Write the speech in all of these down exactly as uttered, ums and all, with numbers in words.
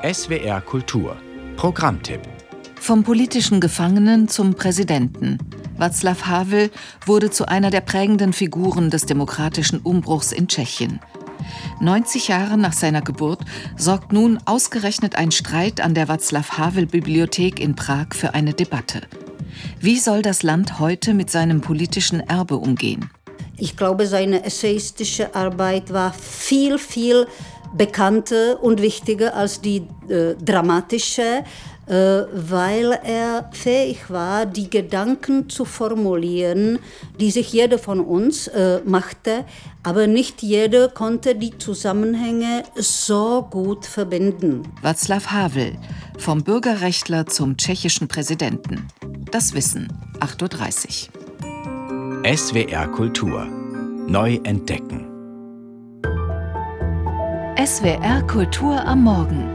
S W R Kultur Programmtipp. Vom politischen Gefangenen zum Präsidenten. Václav Havel wurde zu einer der prägenden Figuren des demokratischen Umbruchs in Tschechien. neunzig Jahre nach seiner Geburt sorgt nun ausgerechnet ein Streit an der Václav-Havel-Bibliothek in Prag für eine Debatte. Wie soll das Land heute mit seinem politischen Erbe umgehen? Ich glaube, seine essayistische Arbeit war viel, viel bekannter und wichtiger als die äh, dramatische, äh, weil er fähig war, die Gedanken zu formulieren, die sich jeder von uns äh, machte, aber nicht jeder konnte die Zusammenhänge so gut verbinden. Václav Havel, vom Bürgerrechtler zum tschechischen Präsidenten. Das Wissen, acht Uhr dreißig. S W R Kultur. Neu entdecken. S W R Kultur am Morgen.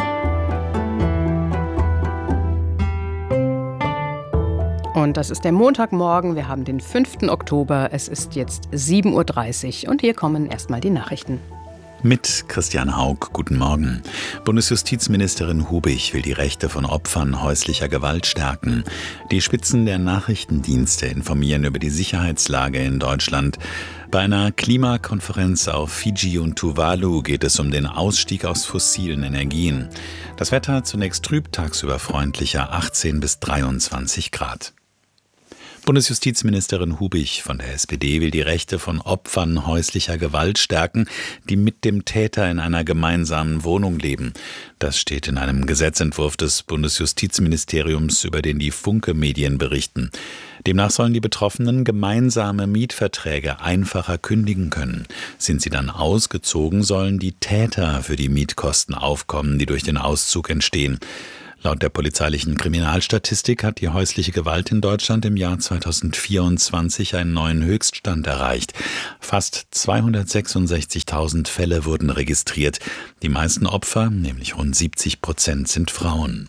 Und das ist der Montagmorgen. Wir haben den fünften Oktober. Es ist jetzt sieben Uhr dreißig und hier kommen erstmal die Nachrichten. Mit Christian Haug, guten Morgen. Bundesjustizministerin Hubich will die Rechte von Opfern häuslicher Gewalt stärken. Die Spitzen der Nachrichtendienste informieren über die Sicherheitslage in Deutschland. Bei einer Klimakonferenz auf Fidschi und Tuvalu geht es um den Ausstieg aus fossilen Energien. Das Wetter zunächst trüb, tagsüber freundlicher, achtzehn bis dreiundzwanzig Grad. Bundesjustizministerin Hubich von der S P D will die Rechte von Opfern häuslicher Gewalt stärken, die mit dem Täter in einer gemeinsamen Wohnung leben. Das steht in einem Gesetzentwurf des Bundesjustizministeriums, über den die Funke-Medien berichten. Demnach sollen die Betroffenen gemeinsame Mietverträge einfacher kündigen können. Sind sie dann ausgezogen, sollen die Täter für die Mietkosten aufkommen, die durch den Auszug entstehen. Laut der polizeilichen Kriminalstatistik hat die häusliche Gewalt in Deutschland im Jahr zweitausendvierundzwanzig einen neuen Höchststand erreicht. Fast zweihundertsechsundsechzigtausend Fälle wurden registriert. Die meisten Opfer, nämlich rund siebzig Prozent, sind Frauen.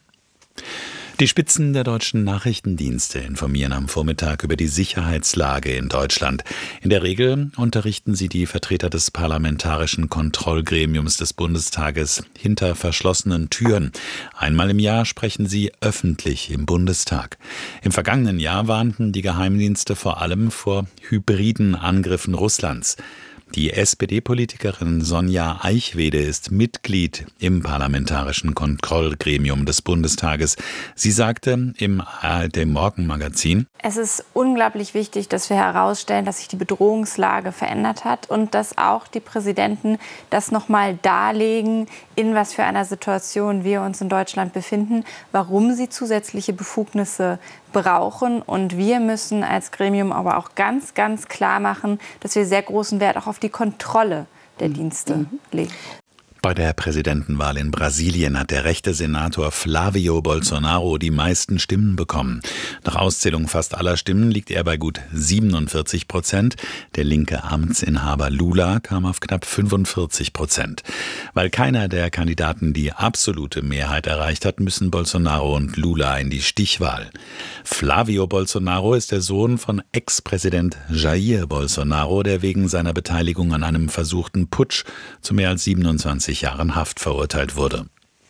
Die Spitzen der deutschen Nachrichtendienste informieren am Vormittag über die Sicherheitslage in Deutschland. In der Regel unterrichten sie die Vertreter des Parlamentarischen Kontrollgremiums des Bundestages hinter verschlossenen Türen. Einmal im Jahr sprechen sie öffentlich im Bundestag. Im vergangenen Jahr warnten die Geheimdienste vor allem vor hybriden Angriffen Russlands. Die S P D-Politikerin Sonja Eichwede ist Mitglied im Parlamentarischen Kontrollgremium des Bundestages. Sie sagte im A R D-Morgenmagazin: Es ist unglaublich wichtig, dass wir herausstellen, dass sich die Bedrohungslage verändert hat und dass auch die Präsidenten das nochmal darlegen, in was für einer Situation wir uns in Deutschland befinden, warum sie zusätzliche Befugnisse brauchen. Und wir müssen als Gremium aber auch ganz, ganz klar machen, dass wir sehr großen Wert auch auf die Kontrolle der Dienste mhm. legen. Bei der Präsidentenwahl in Brasilien hat der rechte Senator Flávio Bolsonaro die meisten Stimmen bekommen. Nach Auszählung fast aller Stimmen liegt er bei gut siebenundvierzig Prozent. Der linke Amtsinhaber Lula kam auf knapp fünfundvierzig Prozent. Weil keiner der Kandidaten die absolute Mehrheit erreicht hat, müssen Bolsonaro und Lula in die Stichwahl. Flávio Bolsonaro ist der Sohn von Ex-Präsident Jair Bolsonaro, der wegen seiner Beteiligung an einem versuchten Putsch zu mehr als siebenundzwanzig Jahren Haft verurteilt wurde.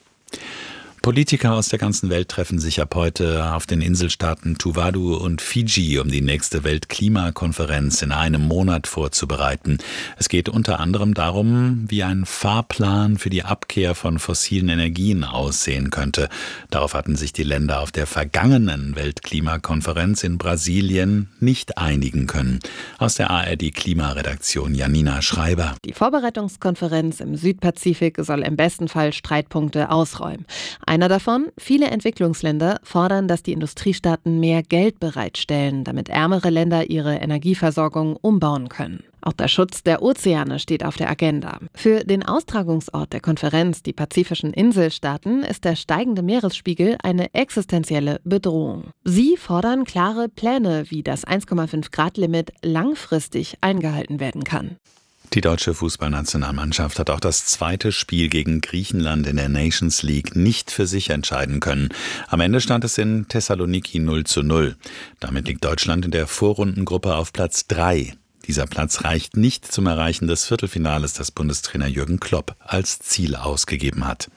Politiker aus der ganzen Welt treffen sich ab heute auf den Inselstaaten Tuvalu und Fidschi, um die nächste Weltklimakonferenz in einem Monat vorzubereiten. Es geht unter anderem darum, wie ein Fahrplan für die Abkehr von fossilen Energien aussehen könnte. Darauf hatten sich die Länder auf der vergangenen Weltklimakonferenz in Brasilien nicht einigen können. Aus der A R D-Klimaredaktion Janina Schreiber. Die Vorbereitungskonferenz im Südpazifik soll im besten Fall Streitpunkte ausräumen. Einer davon: Viele Entwicklungsländer fordern, dass die Industriestaaten mehr Geld bereitstellen, damit ärmere Länder ihre Energieversorgung umbauen können. Auch der Schutz der Ozeane steht auf der Agenda. Für den Austragungsort der Konferenz, die pazifischen Inselstaaten, ist der steigende Meeresspiegel eine existenzielle Bedrohung. Sie fordern klare Pläne, wie das eins Komma fünf Grad Limit langfristig eingehalten werden kann. Die deutsche Fußballnationalmannschaft hat auch das zweite Spiel gegen Griechenland in der Nations League nicht für sich entscheiden können. Am Ende stand es in Thessaloniki null zu null. Damit liegt Deutschland in der Vorrundengruppe auf Platz drei. Dieser Platz reicht nicht zum Erreichen des Viertelfinales, das Bundestrainer Jürgen Klopp als Ziel ausgegeben hat.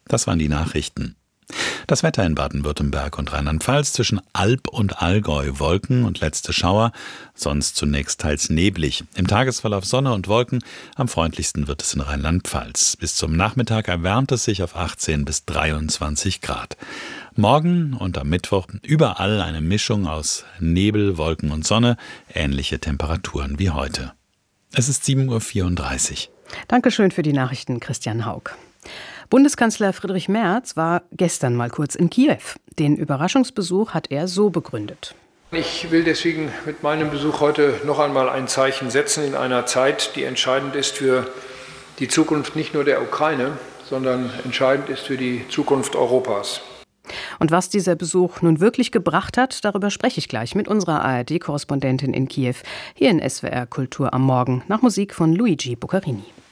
Das waren die Nachrichten. Das Wetter in Baden-Württemberg und Rheinland-Pfalz: zwischen Alb und Allgäu Wolken und letzte Schauer, sonst zunächst teils neblig. Im Tagesverlauf Sonne und Wolken, am freundlichsten wird es in Rheinland-Pfalz. Bis zum Nachmittag erwärmt es sich auf achtzehn bis dreiundzwanzig Grad. Morgen und am Mittwoch überall eine Mischung aus Nebel, Wolken und Sonne, ähnliche Temperaturen wie heute. Es ist sieben Uhr vierunddreißig. Dankeschön für die Nachrichten, Christian Haug. Bundeskanzler Friedrich Merz war gestern mal kurz in Kiew. Den Überraschungsbesuch hat er so begründet. Ich will deswegen mit meinem Besuch heute noch einmal ein Zeichen setzen in einer Zeit, die entscheidend ist für die Zukunft nicht nur der Ukraine, sondern entscheidend ist für die Zukunft Europas. Und was dieser Besuch nun wirklich gebracht hat, darüber spreche ich gleich mit unserer A R D-Korrespondentin in Kiew, hier in S W R Kultur am Morgen, nach Musik von Luigi Boccherini.